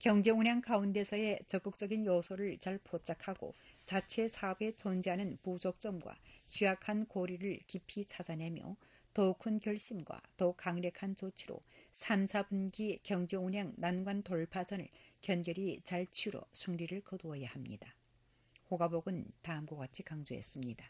경제 운영 가운데서의 적극적인 요소를 잘 포착하고 자체 사업에 존재하는 부족점과 취약한 고리를 깊이 찾아내며 더욱 큰 결심과 더욱 강력한 조치로 3, 4분기 경제 운영 난관 돌파전을 견결히 잘 치러 승리를 거두어야 합니다. 호가복은 다음과 같이 강조했습니다.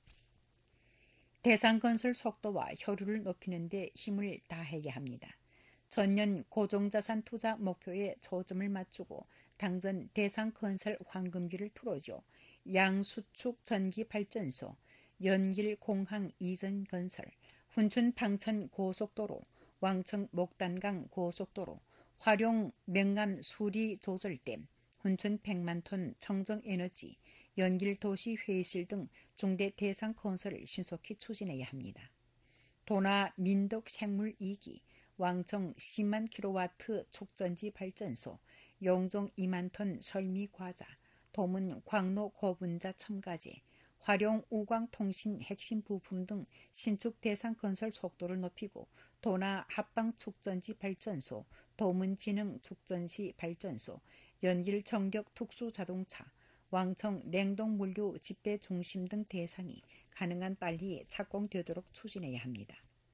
대상건설 속도와 효율을 높이는 데 힘을 다해야 합니다. 전년 고정자산 투자 목표에 초점을 맞추고 당전 대상건설 황금기를 틀어줘 양수축 전기발전소, 연길 공항 이전 건설, 훈춘 방천 고속도로, 왕청 목단강 고속도로, 화룡 명암 수리 조절댐, 훈춘 100만톤 청정에너지, 연길도시 회의실 등 중대 대상 건설을 신속히 추진해야 합니다. 도나 민덕 생물 2기, 왕청 10만 킬로와트 축전지 발전소, 용종 2만 톤 설미 과자, 도문 광로 고분자 첨가제, 화룡 우광통신 핵심 부품 등 신축 대상 건설 속도를 높이고 도나 합방 축전지 발전소, 도문 지능 축전시 발전소, 연길 정력 특수 자동차, 왕청 냉동물류 집배 중심 등 대상이 가능한 빨리 착공되도록 추진해야 합니다.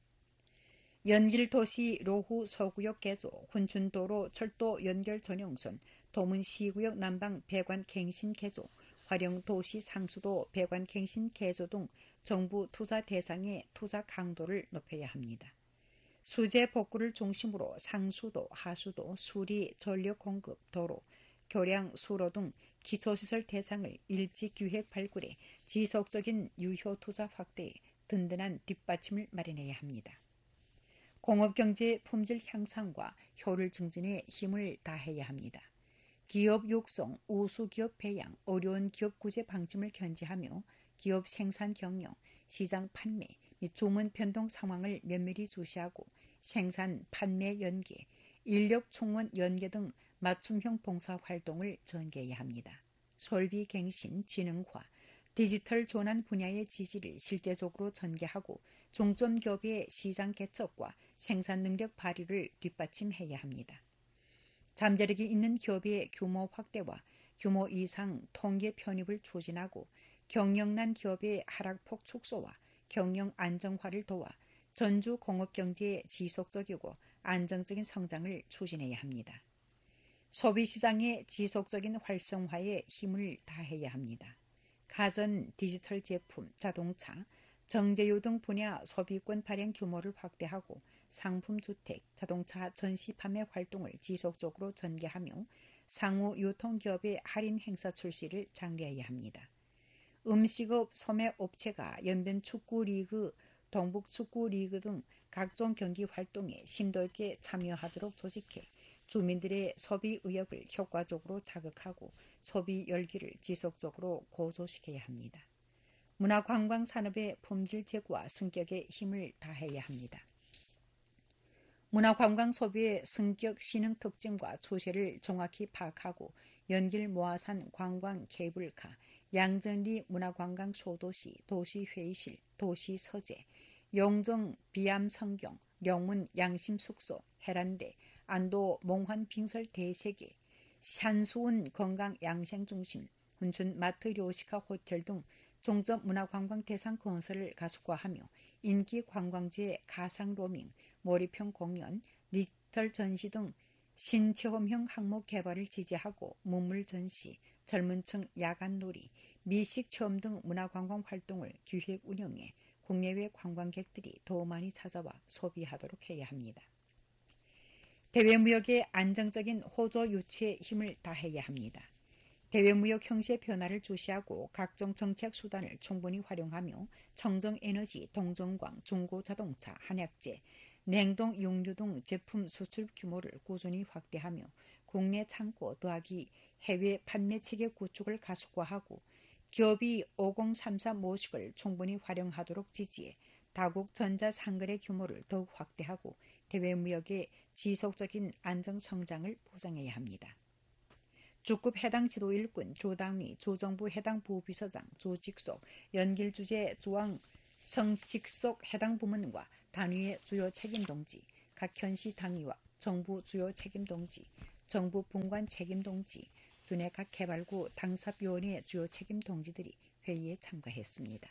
연길도시 로후 서구역 개조, 훈춘도로 철도 연결 전용선, 도문시구역 남방 배관 갱신 개조, 화령도시 상수도 배관 갱신 개조 등 정부 투자 대상의 투자 강도를 높여야 합니다. 수재 복구를 중심으로 상수도, 하수도, 수리, 전력 공급, 도로, 교량, 수로 등 기초시설 대상을 일찍 기획 발굴해 지속적인 유효 투자 확대에 든든한 뒷받침을 마련해야 합니다. 공업경제 품질 향상과 효율 증진에 힘을 다해야 합니다. 기업 육성, 우수기업 배양, 어려운 기업 구제 방침을 견지하며 기업 생산 경영, 시장 판매 및 주문 변동 상황을 면밀히 주시하고 생산, 판매 연계, 인력 총원 연계 등 맞춤형 봉사 활동을 전개해야 합니다. 설비 갱신, 지능화, 디지털 전환 분야의 지지를 실제적으로 전개하고 중점 기업의 시장 개척과 생산 능력 발휘를 뒷받침해야 합니다. 잠재력이 있는 기업의 규모 확대와 규모 이상 통계 편입을 추진하고 경영난 기업의 하락폭 축소와 경영 안정화를 도와 전주 공업경제의 지속적이고 안정적인 성장을 추진해야 합니다. 소비시장의 지속적인 활성화에 힘을 다해야 합니다. 가전, 디지털 제품, 자동차, 정제유 등 분야 소비권 발행 규모를 확대하고 상품주택, 자동차 전시 판매 활동을 지속적으로 전개하며 상호 유통기업의 할인 행사 출시를 장려해야 합니다. 음식업 소매업체가 연변축구리그, 동북축구리그 등 각종 경기 활동에 심도 있게 참여하도록 조직해 주민들의 소비 의욕을 효과적으로 자극하고 소비 열기를 지속적으로 고조시켜야 합니다. 문화관광산업의 품질 제고와 승격에 힘을 다해야 합니다. 문화관광 소비의 성격, 신흥 특징과 추세를 정확히 파악하고 연길 모아산 관광 케이블카, 양전리 문화관광 소도시, 도시회의실, 도시서재, 용정 비암성경, 명문 양심숙소, 해란대, 안도 몽환 빙설 대세계, 산수원 건강 양생중심, 훈춘 마트 료시카 호텔 등 종점 문화관광 대상 건설을 가속화하며 인기 관광지의 가상 로밍, 몰입형 공연, 디지털 전시 등 신체험형 항목 개발을 지지하고 문물 전시, 젊은층 야간 놀이, 미식 체험 등 문화관광 활동을 기획 운영해 국내외 관광객들이 더 많이 찾아와 소비하도록 해야 합니다. 대외무역의 안정적인 호조 유치에 힘을 다해야 합니다. 대외무역 형세 변화를 주시하고 각종 정책 수단을 충분히 활용하며 청정에너지, 동정광, 중고자동차, 한약재, 냉동 육류 등 제품 수출 규모를 꾸준히 확대하며 국내 창고 더하기 해외 판매 체계 구축을 가속화하고 기업이 5033 모식을 충분히 활용하도록 지지해 다국 전자상거래 규모를 더욱 확대하고 대외무역의 지속적인 안정성장을 보장해야 합니다. 주급 해당 지도 일꾼, 조당위, 조정부 해당 부비서장, 조직속, 연길주재, 조항, 성직속 해당 부문과 단위의 주요 책임동지, 각 현시 당위와 정부 주요 책임동지, 정부 분관 책임 동지, 주내 각 개발구 당사위원회 주요 책임 동지들이 회의에 참가했습니다.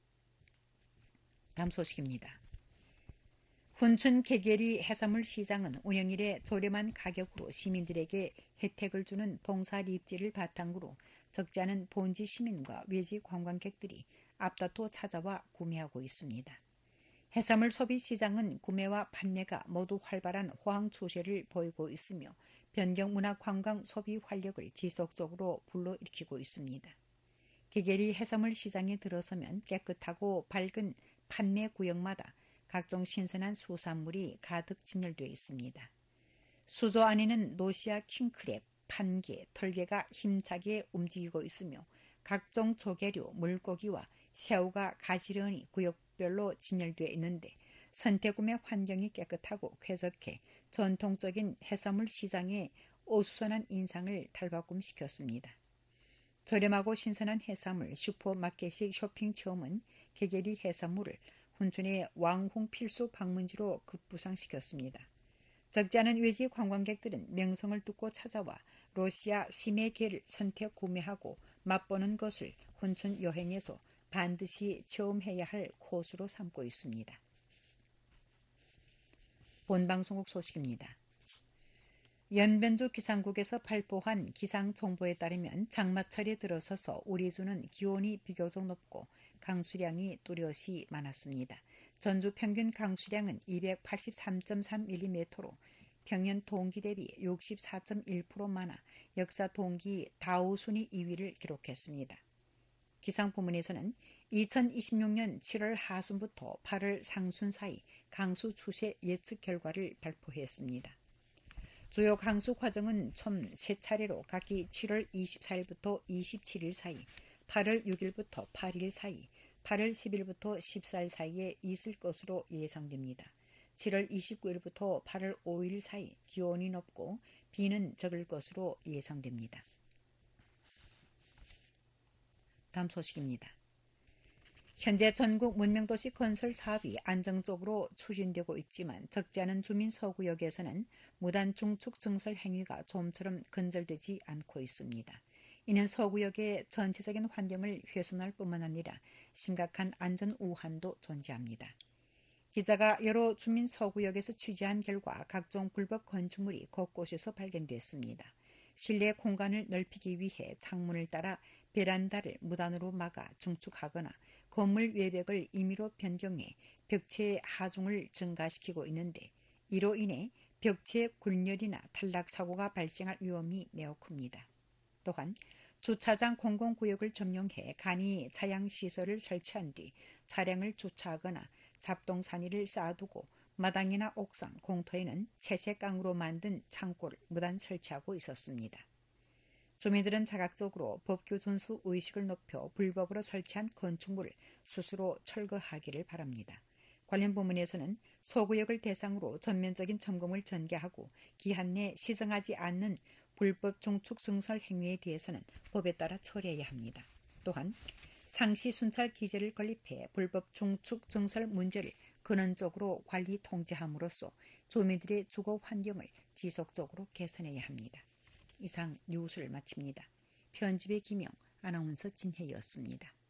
다음 소식입니다. 훈춘 개계리 해산물 시장은 운영일에 저렴한 가격으로 시민들에게 혜택을 주는 봉사리입지를 바탕으로 적지 않은 본지 시민과 외지 관광객들이 앞다퉈 찾아와 구매하고 있습니다. 해산물 소비 시장은 구매와 판매가 모두 활발한 호황 추세를 보이고 있으며 변경 문화 관광 소비 활력을 지속적으로 불러일으키고 있습니다. 개계리 해산물 시장에 들어서면 깨끗하고 밝은 판매 구역마다 각종 신선한 수산물이 가득 진열되어 있습니다. 수조 안에는 노시아 킹크랩, 판게, 털개가 힘차게 움직이고 있으며 각종 조개류, 물고기와 새우가 가지런히 구역별로 진열되어 있는데 선택구매 환경이 깨끗하고 쾌적해 전통적인 해산물 시장의 어수선한 인상을 탈바꿈시켰습니다. 저렴하고 신선한 해산물 슈퍼마켓식 쇼핑 체험은 개계리 해산물을 훈춘의 왕홍 필수 방문지로 급부상시켰습니다. 적지 않은 외지 관광객들은 명성을 듣고 찾아와 러시아 심해게를 선택 구매하고 맛보는 것을 훈춘 여행에서 반드시 체험해야 할 코스로 삼고 있습니다. 본방송국 소식입니다. 연변주 기상국에서 발표한 기상정보에 따르면 장마철에 들어서서 우리 주는 기온이 비교적 높고 강수량이 뚜렷이 많았습니다. 전주 평균 강수량은 283.3mm로 평년 동기 대비 64.1% 많아 역사 동기 다우순위 2위를 기록했습니다. 기상부문에서는 2026년 7월 하순부터 8월 상순 사이 강수 추세 예측 결과를 발표했습니다. 주요 강수 과정은 총 3차례로 각기 7월 24일부터 27일 사이, 8월 6일부터 8일 사이, 8월 10일부터 14일 사이에 있을 것으로 예상됩니다. 7월 29일부터 8월 5일 사이 기온이 높고 비는 적을 것으로 예상됩니다. 다음 소식입니다. 현재 전국 문명도시 건설 사업이 안정적으로 추진되고 있지만 적지 않은 주민 서구역에서는 무단 중축 증설 행위가 좀처럼 근절되지 않고 있습니다. 이는 서구역의 전체적인 환경을 훼손할 뿐만 아니라 심각한 안전 우환도 존재합니다. 기자가 여러 주민 서구역에서 취재한 결과 각종 불법 건축물이 곳곳에서 발견됐습니다. 실내 공간을 넓히기 위해 창문을 따라 베란다를 무단으로 막아 증축하거나 건물 외벽을 임의로 변경해 벽체의 하중을 증가시키고 있는데 이로 인해 벽체 굴렬이나 탈락 사고가 발생할 위험이 매우 큽니다. 또한 주차장 공공구역을 점용해 간이 차양시설을 설치한 뒤 차량을 주차하거나 잡동사니를 쌓아두고 마당이나 옥상, 공터에는 채색강으로 만든 창고를 무단 설치하고 있었습니다. 주민들은 자각적으로 법규 준수 의식을 높여 불법으로 설치한 건축물을 스스로 철거하기를 바랍니다. 관련 부문에서는 소구역을 대상으로 전면적인 점검을 전개하고 기한 내 시정하지 않는 불법 중축 증설 행위에 대해서는 법에 따라 처리해야 합니다. 또한 상시 순찰 기제를 건립해 불법 중축 증설 문제를 근원적으로 관리 통제함으로써 주민들의 주거 환경을 지속적으로 개선해야 합니다. 이상 뉴스를 마칩니다. 편집의 김영, 아나운서 진혜였습니다.